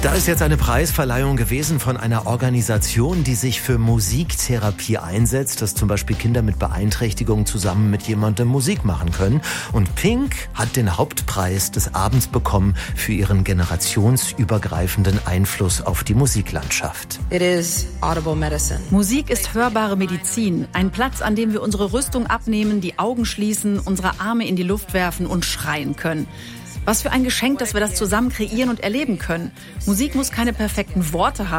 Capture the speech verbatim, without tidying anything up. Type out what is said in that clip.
Da ist jetzt eine Preisverleihung gewesen von einer Organisation, die sich für Musiktherapie einsetzt, dass zum Beispiel Kinder mit Beeinträchtigungen zusammen mit jemandem Musik machen können. Und Pink hat den Hauptpreis des Abends bekommen für ihren generationsübergreifenden Einfluss auf die Musiklandschaft. It is audible medicine. Musik ist hörbare Medizin. Ein Platz, an dem wir unsere Rüstung abnehmen, die Augen schließen, unsere Arme in die Luft werfen und schreien können. Was für ein Geschenk, dass wir das zusammen kreieren und erleben können. Musik muss keine perfekten Worte haben.